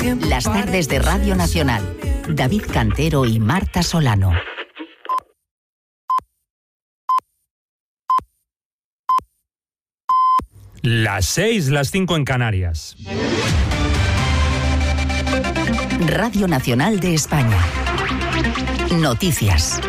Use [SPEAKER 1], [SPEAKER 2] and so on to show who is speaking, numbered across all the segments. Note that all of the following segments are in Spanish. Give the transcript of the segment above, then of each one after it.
[SPEAKER 1] Las tardes de Radio Nacional. David Cantero y Marta Solano.
[SPEAKER 2] Las 6, las 5 en Canarias.
[SPEAKER 1] Radio Nacional de España. Noticias.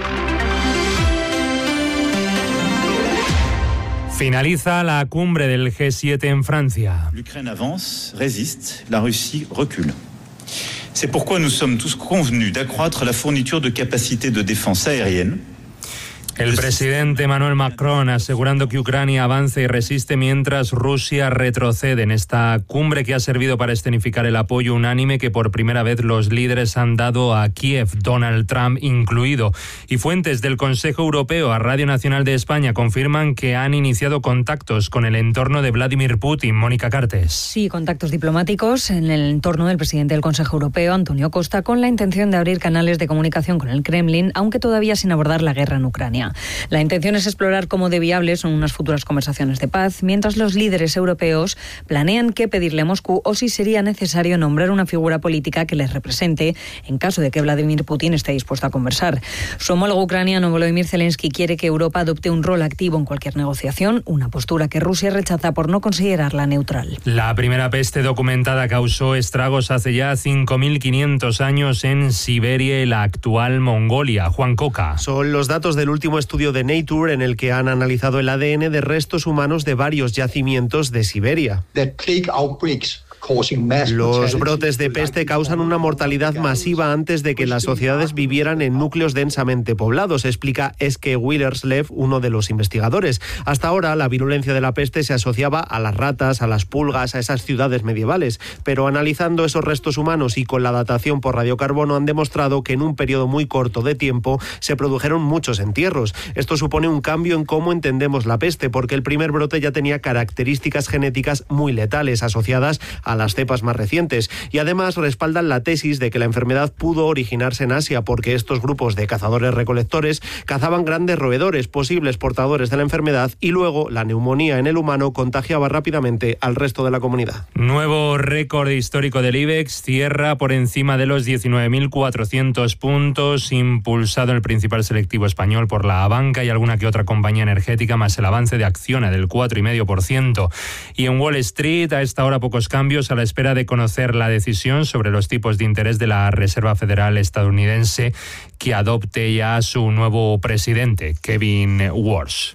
[SPEAKER 2] Finaliza la cumbre del G7 en Francia.
[SPEAKER 3] L'Ukraine avance, résiste, la Russie recule. C'est pourquoi nous sommes tous convenus d'accroître la fourniture de capacités de défense aérienne.
[SPEAKER 2] El presidente Emmanuel Macron asegurando que Ucrania avanza y resiste mientras Rusia retrocede en esta cumbre que ha servido para escenificar el apoyo unánime que por primera vez los líderes han dado a Kiev, Donald Trump incluido. Y fuentes del Consejo Europeo a Radio Nacional de España confirman que han iniciado contactos con el entorno de Vladimir Putin. Mónica Cartes.
[SPEAKER 4] Sí, contactos diplomáticos en el entorno del presidente del Consejo Europeo, Antonio Costa, con la intención de abrir canales de comunicación con el Kremlin, aunque todavía sin abordar la guerra en Ucrania. La intención es explorar cómo de viables son unas futuras conversaciones de paz, mientras los líderes europeos planean qué pedirle a Moscú o si sería necesario nombrar una figura política que les represente en caso de que Vladimir Putin esté dispuesto a conversar. Su homólogo ucraniano Volodymyr Zelensky quiere que Europa adopte un rol activo en cualquier negociación, una postura que Rusia rechaza por no considerarla neutral.
[SPEAKER 2] La primera peste documentada causó estragos hace ya 5.500 años en Siberia y la actual Mongolia. Juan Coca.
[SPEAKER 5] Son los datos del último estudio de Nature en el que han analizado el ADN de restos humanos de varios yacimientos de Siberia. Los brotes de peste causan una mortalidad masiva antes de que las sociedades vivieran en núcleos densamente poblados, explica Eske Willerslev, uno de los investigadores. Hasta ahora, la virulencia de la peste se asociaba a las ratas, a las pulgas, a esas ciudades medievales, pero analizando esos restos humanos y con la datación por radiocarbono han demostrado que en un periodo muy corto de tiempo se produjeron muchos entierros. Esto supone un cambio en cómo entendemos la peste, porque el primer brote ya tenía características genéticas muy letales asociadas a las cepas más recientes y además respaldan la tesis de que la enfermedad pudo originarse en Asia porque estos grupos de cazadores-recolectores cazaban grandes roedores, posibles portadores de la enfermedad, y luego la neumonía en el humano contagiaba rápidamente al resto de la comunidad.
[SPEAKER 2] Nuevo récord histórico del IBEX, cierra por encima de los 19.400 puntos, impulsado en el principal selectivo español por la banca y alguna que otra compañía energética, más el avance de Acciona del 4,5%. Y en Wall Street, a esta hora pocos cambios a la espera de conocer la decisión sobre los tipos de interés de la Reserva Federal estadounidense, que adopte ya su nuevo presidente, Kevin Warsh.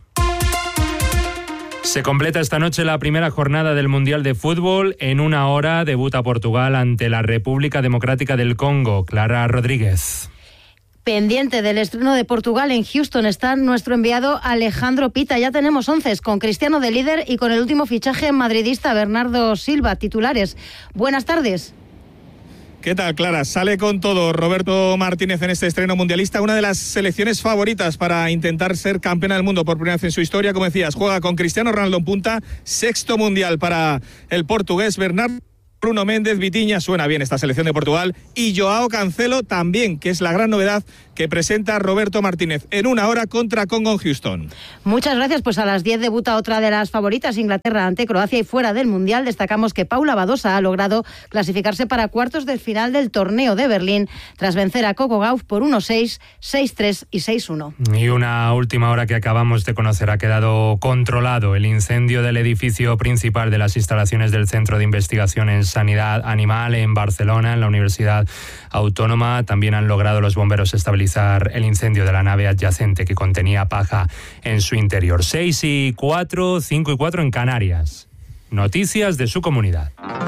[SPEAKER 2] Se completa esta noche la primera jornada del Mundial de Fútbol. En una hora debuta Portugal ante la República Democrática del Congo. Clara Rodríguez.
[SPEAKER 6] Pendiente del estreno de Portugal en Houston está nuestro enviado Alejandro Pita. Ya tenemos 11 con Cristiano de líder y con el último fichaje madridista Bernardo Silva, titulares. Buenas tardes.
[SPEAKER 7] ¿Qué tal, Clara? Sale con todo Roberto Martínez en este estreno mundialista, una de las selecciones favoritas para intentar ser campeona del mundo por primera vez en su historia. Como decías, juega con Cristiano Ronaldo en punta, sexto mundial para el portugués Bernardo. Bruno Méndez, Vitinha, suena bien esta selección de Portugal, y Joao Cancelo también, que es la gran novedad que presenta Roberto Martínez en una hora contra Congo en Houston.
[SPEAKER 6] Muchas gracias. Pues a las 10 debuta otra de las favoritas, Inglaterra ante Croacia, y fuera del Mundial destacamos que Paula Badosa ha logrado clasificarse para cuartos de final del torneo de Berlín tras vencer a Coco Gauff por 1-6, 6-3 y 6-1.
[SPEAKER 2] Y una última hora que acabamos de conocer: ha quedado controlado el incendio del edificio principal de las instalaciones del Centro de Investigación en Sanidad Animal en Barcelona, en la Universidad Autónoma. También han logrado los bomberos estabilizar el incendio de la nave adyacente que contenía paja en su interior. 6:04, 5:04 en Canarias. Noticias de su comunidad.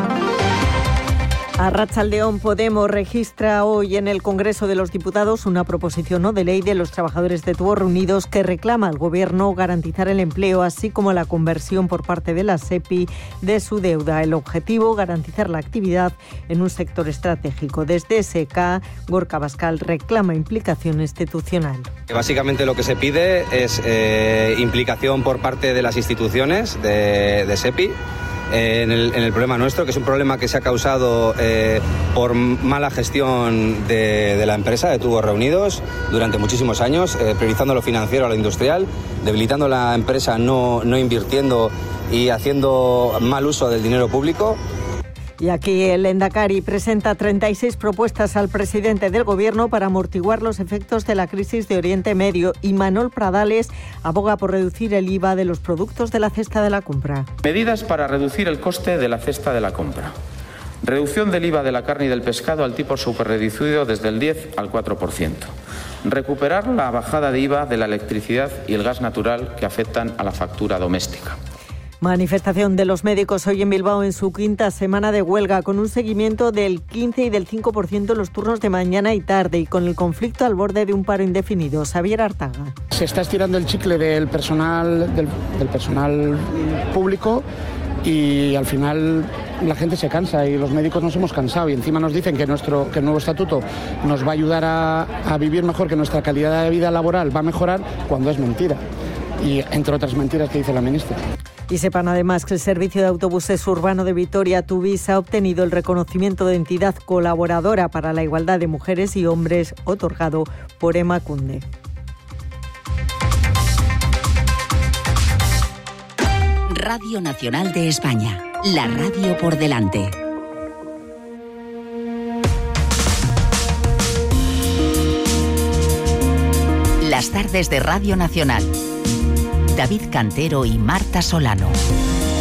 [SPEAKER 8] Arratsaldeón. Podemos registra hoy en el Congreso de los Diputados una proposición no de ley de los trabajadores de Tubos Reunidos que reclama al Gobierno garantizar el empleo, así como la conversión por parte de la SEPI de su deuda. El objetivo, garantizar la actividad en un sector estratégico. Desde SK, Gorka Bascal reclama implicación institucional.
[SPEAKER 9] Básicamente lo que se pide es implicación por parte de las instituciones de SEPI en el problema nuestro, que es un problema que se ha causado por mala gestión de la empresa de Tubos Reunidos durante muchísimos años, priorizando lo financiero a lo industrial, debilitando la empresa, no invirtiendo y haciendo mal uso del dinero público.
[SPEAKER 8] Y aquí el Lehendakari presenta 36 propuestas al presidente del Gobierno para amortiguar los efectos de la crisis de Oriente Medio, y Manol Pradales aboga por reducir el IVA de los productos de la cesta de la compra.
[SPEAKER 10] Medidas para reducir el coste de la cesta de la compra. Reducción del IVA de la carne y del pescado al tipo superreducido desde el 10 al 4%. Recuperar la bajada de IVA de la electricidad y el gas natural que afectan a la factura doméstica.
[SPEAKER 8] Manifestación de los médicos hoy en Bilbao en su quinta semana de huelga, con un seguimiento del 15 y del 5% en los turnos de mañana y tarde, y con el conflicto al borde de un paro indefinido. Xavier Artaga.
[SPEAKER 11] Se está estirando el chicle del personal público, y al final la gente se cansa, y los médicos nos hemos cansado, y encima nos dicen que el nuevo estatuto nos va a ayudar a vivir mejor, que nuestra calidad de vida laboral va a mejorar, cuando es mentira, y entre otras mentiras que dice la ministra.
[SPEAKER 8] Y sepan además que el servicio de autobuses urbano de Vitoria, Tuvisa, ha obtenido el reconocimiento de entidad colaboradora para la igualdad de mujeres y hombres otorgado por Emakunde.
[SPEAKER 1] Radio Nacional de España, la radio por delante. Las tardes de Radio Nacional. David Cantero y Marta Solano.